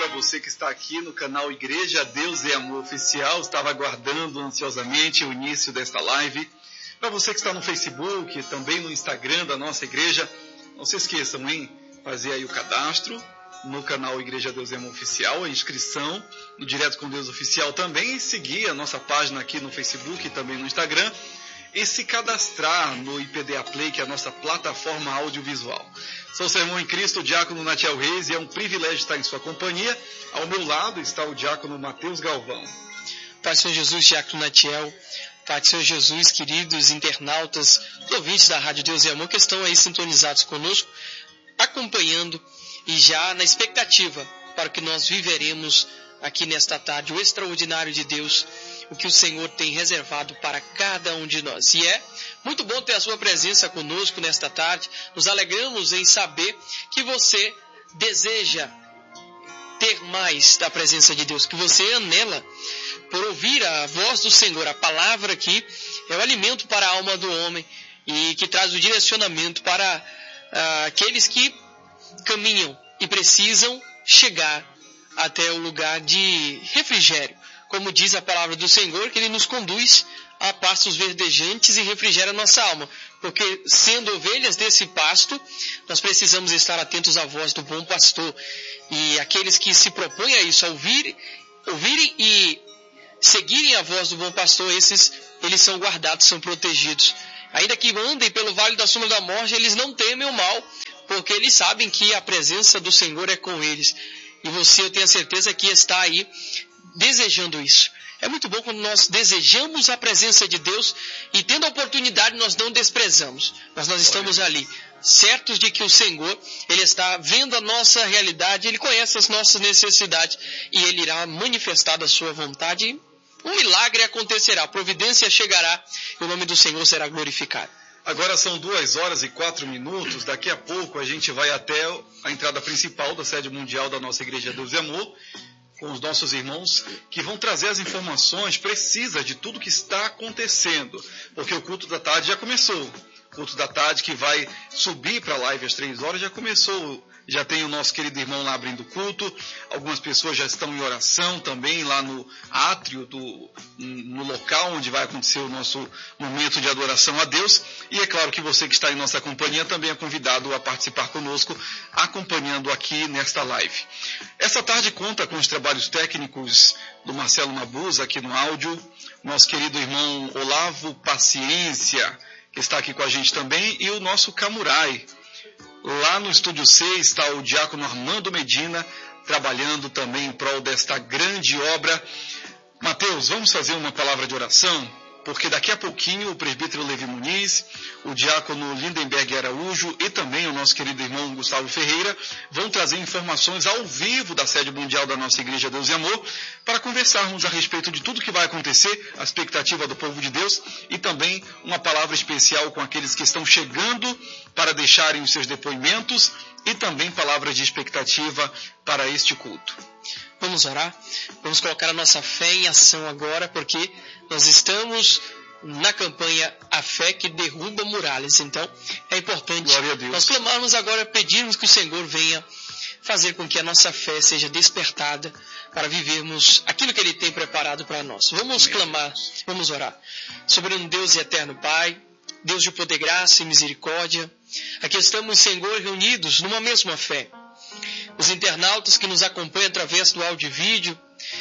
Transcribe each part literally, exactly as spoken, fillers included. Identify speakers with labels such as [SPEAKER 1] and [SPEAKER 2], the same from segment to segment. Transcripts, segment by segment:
[SPEAKER 1] você que está aqui no canal Igreja Deus e Amor Oficial, estava aguardando ansiosamente o início desta live. Para você que está no Facebook, também no Instagram da nossa igreja, não se esqueçam, hein? Fazer aí o cadastro no canal Igreja Deus e Amor Oficial, a inscrição no Direto com Deus Oficial também, e seguir a nossa página aqui no Facebook e também no Instagram, e se cadastrar no I P D A Play, que é a nossa plataforma audiovisual. Sou seu irmão em Cristo, o diácono Natiel Reis, e é um privilégio estar em sua companhia. Ao meu lado está o diácono Mateus Galvão.
[SPEAKER 2] Pai do Senhor Jesus, diácono Natiel. Pai do Senhor Jesus, queridos internautas, ouvintes da Rádio Deus e Amor, que estão aí sintonizados conosco, acompanhando e já na expectativa para o que nós viveremos aqui nesta tarde, o extraordinário de Deus, o que o Senhor tem reservado para cada um de nós. E é muito bom ter a sua presença conosco nesta tarde. Nos alegramos em saber que você deseja ter mais da presença de Deus, que você anela por ouvir a voz do Senhor. A palavra aqui é o alimento para a alma do homem e que traz o direcionamento para ah, aqueles que caminham e precisam chegar até o lugar de refrigério. Como diz a palavra do Senhor, que Ele nos conduz a pastos verdejantes e refrigera a nossa alma. Porque, sendo ovelhas desse pasto, nós precisamos estar atentos à voz do bom pastor. E aqueles que se propõem a isso, a ouvir, ouvirem e seguirem a voz do bom pastor, esses, eles são guardados, são protegidos. Ainda que andem pelo vale da sombra da morte, eles não temem o mal, porque eles sabem que a presença do Senhor é com eles. E você, eu tenho a certeza que está aí desejando isso. É muito bom quando nós desejamos a presença de Deus e, tendo a oportunidade, nós não desprezamos. Mas nós estamos ali, certos de que o Senhor, Ele está vendo a nossa realidade, Ele conhece as nossas necessidades e Ele irá manifestar da sua vontade e um milagre acontecerá, a providência chegará e o nome do Senhor será glorificado.
[SPEAKER 1] Agora são duas horas e quatro minutos. Daqui a pouco a gente vai até a entrada principal da sede mundial da nossa Igreja Deus e Amor, com os nossos irmãos que vão trazer as informações precisas de tudo que está acontecendo, porque o culto da tarde já começou. O culto da tarde que vai subir para a live às três horas já começou. Já tem o nosso querido irmão lá abrindo o culto. Algumas pessoas já estão em oração também lá no átrio, do, no local onde vai acontecer o nosso momento de adoração a Deus. E é claro que você que está em nossa companhia também é convidado a participar conosco, acompanhando aqui nesta live. Essa tarde conta com os trabalhos técnicos do Marcelo Mabuz aqui no áudio, nosso querido irmão Olavo Paciência, que está aqui com a gente também, e o nosso Camurai. Lá no Estúdio C está o diácono Armando Medina, trabalhando também em prol desta grande obra. Mateus, vamos fazer uma palavra de oração? Porque daqui a pouquinho o presbítero Levi Muniz, o diácono Lindenberg Araújo e também o nosso querido irmão Gustavo Ferreira vão trazer informações ao vivo da sede mundial da nossa Igreja Deus e Amor para conversarmos a respeito de tudo que vai acontecer, a expectativa do povo de Deus e também uma palavra especial com aqueles que estão chegando para deixarem os seus depoimentos e também palavras de expectativa para este culto.
[SPEAKER 2] Vamos orar, vamos colocar a nossa fé em ação agora, porque nós estamos na campanha A Fé que Derruba Muralhas. Então, é importante nós clamarmos agora, pedirmos que o Senhor venha fazer com que a nossa fé seja despertada para vivermos aquilo que Ele tem preparado para nós. Vamos Amém. clamar, vamos orar. Soberano Deus e eterno Pai, Deus de poder, graça e misericórdia, aqui estamos, Senhor, reunidos numa mesma fé. Os internautas que nos acompanham através do áudio e vídeo,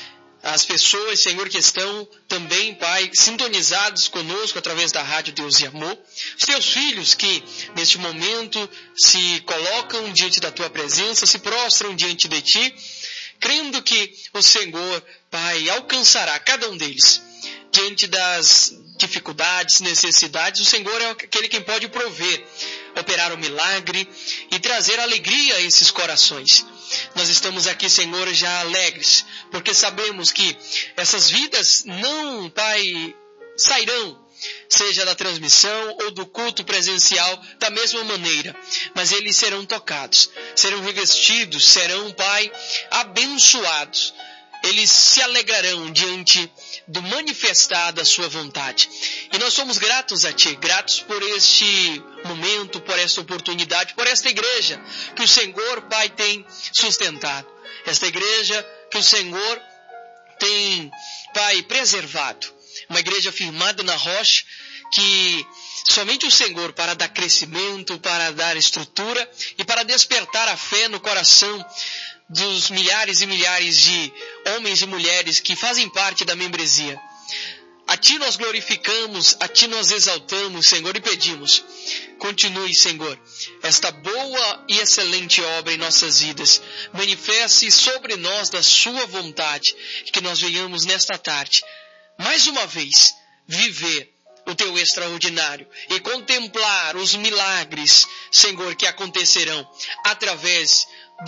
[SPEAKER 2] as pessoas, Senhor, que estão também, Pai, sintonizados conosco através da Rádio Deus e Amor, os Teus filhos que, neste momento, se colocam diante da Tua presença, se prostram diante de Ti, crendo que o Senhor, Pai, alcançará cada um deles diante das dificuldades, necessidades. O Senhor é aquele quem pode prover, operar o milagre e trazer alegria a esses corações. Nós estamos aqui, Senhor, já alegres, porque sabemos que essas vidas não, Pai, sairão, seja da transmissão ou do culto presencial, da mesma maneira, mas eles serão tocados, serão revestidos, serão, Pai, abençoados. Eles se alegrarão diante do manifestar da sua vontade. E nós somos gratos a Ti, gratos por este momento, por esta oportunidade, por esta igreja que o Senhor, Pai, tem sustentado. Esta igreja que o Senhor tem, Pai, preservado. Uma igreja firmada na rocha, que somente o Senhor, para dar crescimento, para dar estrutura e para despertar a fé no coração dos milhares e milhares de homens e mulheres que fazem parte da membresia. A Ti nós glorificamos, a Ti nós exaltamos, Senhor, e pedimos, continue, Senhor, esta boa e excelente obra em nossas vidas. Manifeste sobre nós da Sua vontade, que nós venhamos nesta tarde, mais uma vez, viver o Teu extraordinário e contemplar os milagres, Senhor, que acontecerão através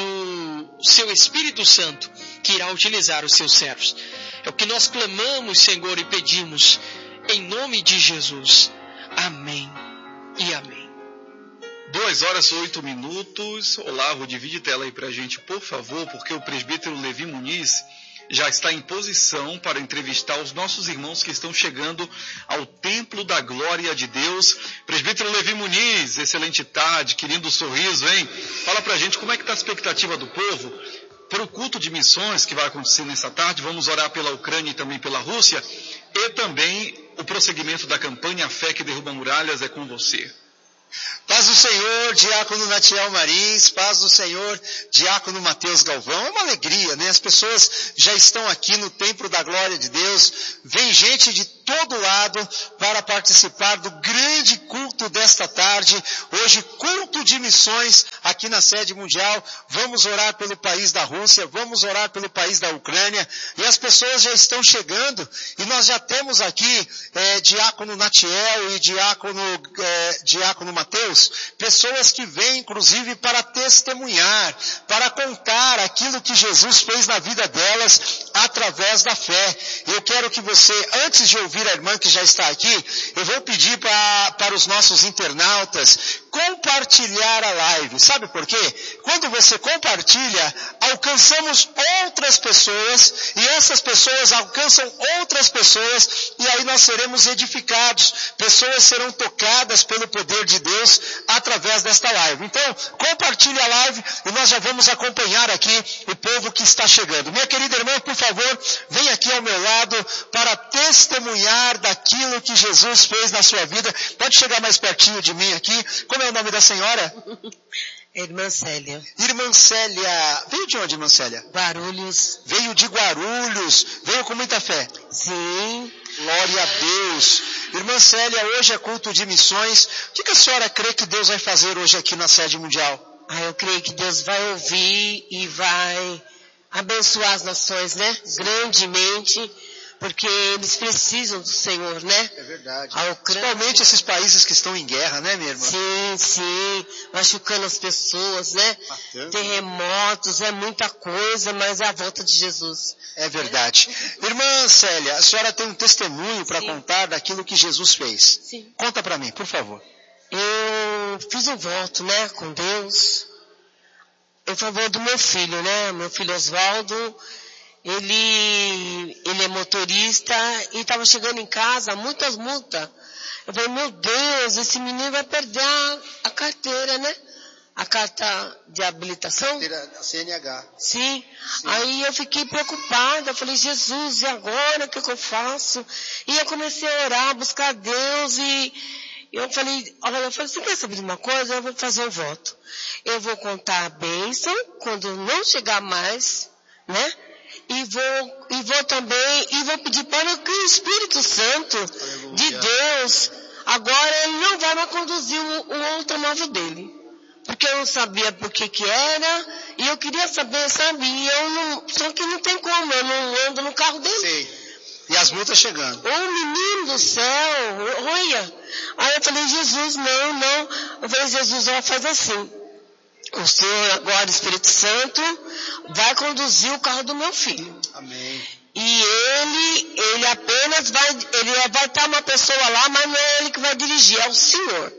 [SPEAKER 2] do Seu Espírito Santo, que irá utilizar os Seus servos. É o que nós clamamos, Senhor, e pedimos, em nome de Jesus. Amém e amém.
[SPEAKER 1] Duas horas e oito minutos. Olavo, divide tela aí pra gente, por favor, porque o presbítero Levi Muniz já está em posição para entrevistar os nossos irmãos que estão chegando ao Templo da Glória de Deus. Presbítero Levi Muniz, excelente tarde, querido sorriso, hein? Fala pra gente como é que está a expectativa do povo para o culto de missões que vai acontecer nessa tarde. Vamos orar pela Ucrânia e também pela Rússia, e também o prosseguimento da campanha A Fé que Derruba Muralhas é com você.
[SPEAKER 3] Paz do Senhor, diácono Natiel Marins, paz do Senhor, diácono Mateus Galvão. É uma alegria, né? As pessoas já estão aqui no Templo da Glória de Deus. Vem gente de todo lado para participar do grande culto desta tarde. Hoje, culto de missões aqui na sede mundial. Vamos orar pelo país da Rússia, vamos orar pelo país da Ucrânia. E as pessoas já estão chegando. E nós já temos aqui é, diácono Natiel e diácono, é, diácono Mateus, pessoas que vêm, inclusive, para testemunhar, para contar aquilo que Jesus fez na vida delas através da fé. Eu quero que você, antes de ouvir a irmã que já está aqui, eu vou pedir para, para os nossos internautas compartilhar a live. Sabe por quê? Quando você compartilha, alcançamos outras pessoas, e essas pessoas alcançam outras pessoas, e aí nós seremos edificados. Pessoas serão tocadas pelo poder de Deus através desta live. Então, compartilhe a live e nós já vamos acompanhar aqui o povo que está chegando. Minha querida irmã, por favor, vem aqui ao meu lado para testemunhar daquilo que Jesus fez na sua vida. Pode chegar mais pertinho de mim aqui. Como é o nome da senhora?
[SPEAKER 4] Irmã Célia.
[SPEAKER 3] Irmã Célia. Veio de onde, irmã Célia?
[SPEAKER 4] Guarulhos.
[SPEAKER 3] Veio de Guarulhos. Veio com muita fé.
[SPEAKER 4] Sim.
[SPEAKER 3] Glória a Deus. Irmã Célia, hoje é culto de missões. O que, que a senhora crê que Deus vai fazer hoje aqui na sede mundial?
[SPEAKER 4] Ah, eu creio que Deus vai ouvir e vai abençoar as nações, né? Grandemente. Porque eles precisam do Senhor, né?
[SPEAKER 3] É verdade.
[SPEAKER 4] A Ucrânia,
[SPEAKER 3] principalmente esses países que estão em guerra, né, minha irmã?
[SPEAKER 4] Sim, sim. Machucando as pessoas, né?
[SPEAKER 3] Matando.
[SPEAKER 4] Terremotos, é muita coisa, mas é a volta de Jesus.
[SPEAKER 3] É verdade. Irmã Célia, a senhora tem um testemunho para contar daquilo que Jesus fez.
[SPEAKER 4] Sim.
[SPEAKER 3] Conta para mim, por favor.
[SPEAKER 4] Eu fiz um voto, né, com Deus, em favor do meu filho, né? Meu filho Oswaldo. Ele, ele é motorista e estava chegando em casa, muitas multas. Eu falei, meu Deus, esse menino vai perder a, a carteira, né? A carta de habilitação.
[SPEAKER 3] Carteira C N H.
[SPEAKER 4] Sim. Sim. Aí eu fiquei preocupada, eu falei, Jesus, e agora o que, que eu faço? E eu comecei a orar, a buscar Deus e eu falei, olha, eu falei, você quer saber de uma coisa? Eu vou fazer um voto. Eu vou contar a bênção quando não chegar mais, né? E vou, e vou também, e vou pedir para que o Espírito Santo Aleluia. De Deus, agora ele não vai mais conduzir o, o automóvel dele. Porque eu não sabia por que que era, e eu queria saber, sabe, e eu não, só que não tem como, eu não ando no carro dele.
[SPEAKER 3] Sim. E as multas chegando.
[SPEAKER 4] Ô menino do céu, olha. Aí eu falei, Jesus, não, não. Eu falei, Jesus, ó, faz assim. O Senhor agora, Espírito Santo, vai conduzir o carro do meu filho.
[SPEAKER 3] Amém.
[SPEAKER 4] E ele, ele apenas vai, ele vai estar uma pessoa lá, mas não é ele que vai dirigir, é o Senhor.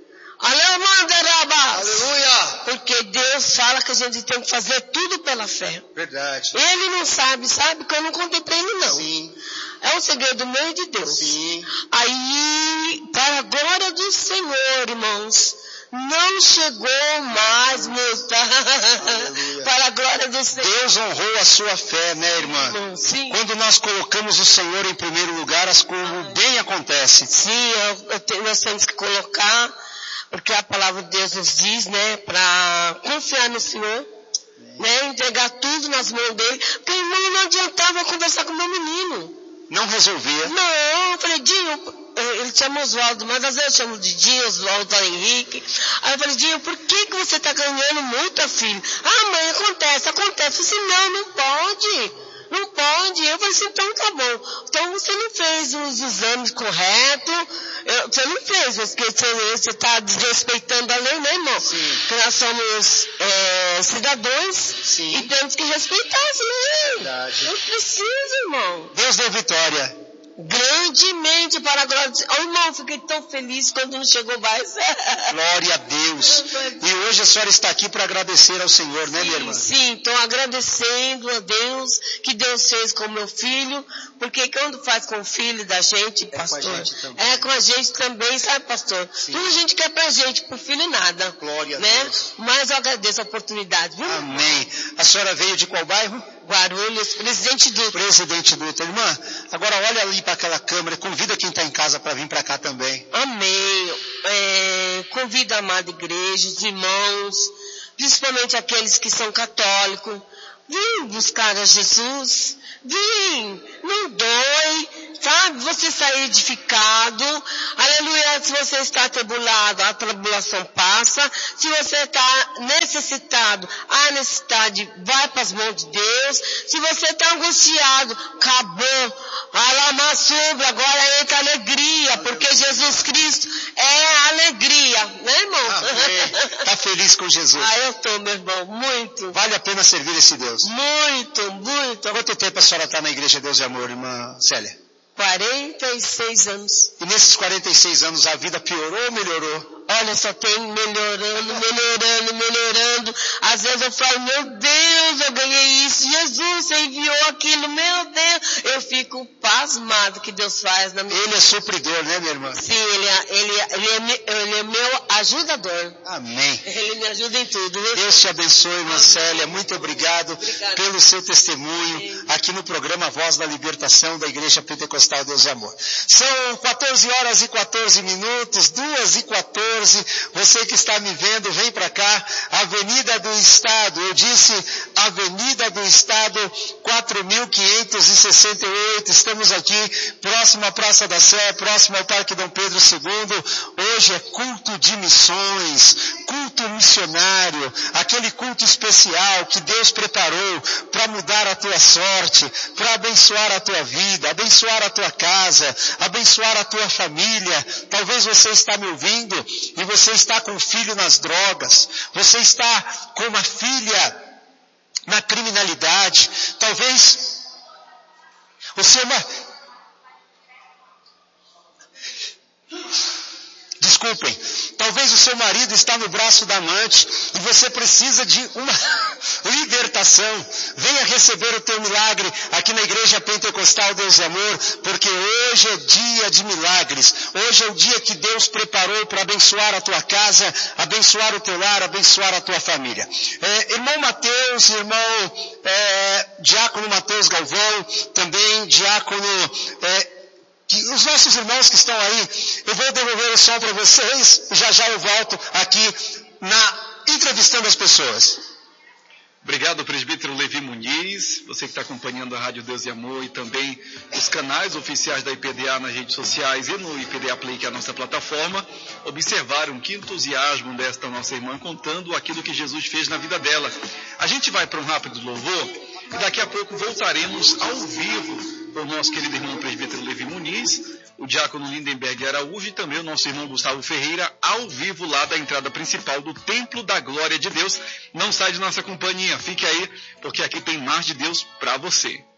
[SPEAKER 4] Aleluia! Porque Deus fala que a gente tem que fazer tudo pela fé.
[SPEAKER 3] Verdade.
[SPEAKER 4] Ele não sabe, sabe? Que eu não contei pra ele não.
[SPEAKER 3] Sim.
[SPEAKER 4] É um segredo meu e de Deus.
[SPEAKER 3] Sim.
[SPEAKER 4] Aí, para a glória do Senhor, irmãos, não chegou mais multa. Para a glória promessa do Senhor.
[SPEAKER 3] Deus honrou a sua fé, né, irmã?
[SPEAKER 4] Sim.
[SPEAKER 3] Quando nós colocamos o Senhor em primeiro lugar, as coisas bem acontecem.
[SPEAKER 4] Sim, eu, eu te, nós temos que colocar, porque a palavra de Deus nos diz, né, para confiar no Senhor, né, entregar tudo nas mãos dele, porque irmão, não adiantava eu conversar com o meu menino.
[SPEAKER 3] Não resolvia.
[SPEAKER 4] Não, eu falei, Dinho, ele chama Oswaldo, mas às vezes eu chamo de Dinho, Oswaldo Henrique. Aí eu falei, Dinho, por que, que você está ganhando muito, filho? Ah, mãe, acontece, acontece. Eu falei assim, não, não pode. Não pode. Eu falei assim, então tá bom. Então você não fez os exames corretos. Eu, você não fez, porque você está desrespeitando a lei, né, irmão?
[SPEAKER 3] Sim.
[SPEAKER 4] Porque nós somos é, cidadãos.
[SPEAKER 3] Sim.
[SPEAKER 4] E temos que respeitar essa lei.
[SPEAKER 3] Verdade.
[SPEAKER 4] Eu preciso, irmão.
[SPEAKER 3] Deus deu vitória.
[SPEAKER 4] Grandemente para a glória de Deus. Oh, irmão, fiquei tão feliz quando não chegou mais.
[SPEAKER 3] Glória a Deus. E hoje a senhora está aqui para agradecer ao Senhor, né, minha irmã?
[SPEAKER 4] Sim, estou agradecendo a Deus que Deus fez com o meu filho, porque quando faz com o filho da gente,
[SPEAKER 3] É
[SPEAKER 4] pastor,
[SPEAKER 3] com a gente também.
[SPEAKER 4] é com a gente também, sabe, pastor?
[SPEAKER 3] Sim.
[SPEAKER 4] Tudo a gente quer pra gente, pro filho nada.
[SPEAKER 3] Glória a
[SPEAKER 4] né?
[SPEAKER 3] Deus.
[SPEAKER 4] Mas eu agradeço a oportunidade, viu?
[SPEAKER 3] Amém. A senhora veio de qual bairro?
[SPEAKER 4] Guarulhos, Presidente Dutra.
[SPEAKER 3] Presidente Dutra. Irmã, agora olha ali para aquela câmera, convida quem está em casa para vir para cá também.
[SPEAKER 4] Amém. É, convido a amada igreja, os irmãos, principalmente aqueles que são católicos, vim buscar a Jesus, vim, não dói, sabe? Você sair edificado, aleluia, se você está atribulado, a tribulação passa, se você está necessitado, a necessidade vai para as mãos de Deus, se você está angustiado, acabou, alamassubra, agora entra alegria, porque Jesus Cristo é alegria, né, irmão?
[SPEAKER 3] Está feliz com Jesus?
[SPEAKER 4] Ah, eu estou, meu irmão, muito.
[SPEAKER 3] Vale a pena servir esse Deus?
[SPEAKER 4] Muito, muito.
[SPEAKER 3] Há quanto tempo a senhora está na Igreja Deus e Amor, irmã Célia?
[SPEAKER 4] quarenta e seis anos.
[SPEAKER 3] E nesses quarenta e seis anos a vida piorou ou melhorou?
[SPEAKER 4] Olha, só tem melhorando, melhorando, melhorando. Às vezes eu falo, meu Deus, eu ganhei isso. Jesus, você enviou aquilo, meu Deus. Eu fico pasmado que Deus faz na minha vida.
[SPEAKER 3] Ele é supridor, né, minha irmã?
[SPEAKER 4] Sim, ele é, ele, é, ele, é, me- ele é meu ajudador.
[SPEAKER 3] Amém.
[SPEAKER 4] Ele me ajuda em tudo, viu?
[SPEAKER 3] Deus te abençoe, irmã Célia. Muito obrigado
[SPEAKER 4] Obrigada.
[SPEAKER 3] pelo seu testemunho aqui no programa Voz da Libertação da Igreja Pentecostal Deus e Amor. São quatorze horas e quatorze minutos, duas e quatorze. Você que está me vendo, vem para cá. Avenida do Estado, eu disse Avenida do Estado, quatro mil quinhentos e sessenta e oito. Estamos aqui, próximo à Praça da Sé, próximo ao Parque Dom Pedro segundo. Hoje é culto de missões, culto missionário, aquele culto especial que Deus preparou para mudar a tua sorte, para abençoar a tua vida, abençoar a tua casa, abençoar a tua família. Talvez você está me ouvindo e você está com um filho nas drogas, você está com uma filha na criminalidade, talvez o seu ma... Desculpem, talvez o seu marido está no braço da amante e você precisa de uma libertação. Venha receber o teu milagre aqui na Igreja Pentecostal Deus e Amor, porque hoje é dia de milagres. Hoje é o dia que Deus preparou para abençoar a tua casa, abençoar o teu lar, abençoar a tua família. É, irmão Mateus, irmão é, Diácono Mateus Galvão, também Diácono... É, que os nossos irmãos que estão aí, eu vou devolver o som para vocês, já já eu volto aqui na entrevistando as pessoas.
[SPEAKER 1] Obrigado, presbítero Levi Muniz, você que está acompanhando a Rádio Deus e Amor e também os canais oficiais da I P D A nas redes sociais e no I P D A Play, que é a nossa plataforma. Observaram que entusiasmo desta nossa irmã contando aquilo que Jesus fez na vida dela. A gente vai para um rápido louvor e daqui a pouco voltaremos ao vivo com o nosso querido irmão presbítero Levi Muniz, o diácono Lindenberg Araújo e também o nosso irmão Gustavo Ferreira, ao vivo lá da entrada principal do Templo da Glória de Deus. Não sai de nossa companhia, fique aí, porque aqui tem mais de Deus para você.